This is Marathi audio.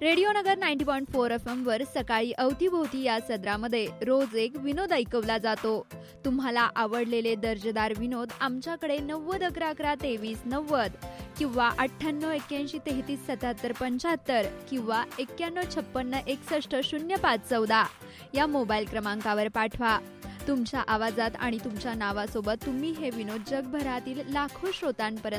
रेडिओ नगर 90.4 FM वर सकाळी अवतीभोवती या सदरामध्ये रोज एक विनोद ऐकवला जातो. तुम्हाला आवडलेले दर्जेदार विनोद आमच्याकडे 90 11 11 23 90 किंवा 98 81 33 77 75 किंवा 91 56 61 05 14 या मोबाईल क्रमांकावर पाठवा. तुमच्या आवाजात आणि तुमच्या नावासोबत तुम्ही हे विनोद जगभरातील लाखो श्रोतांपर्यंत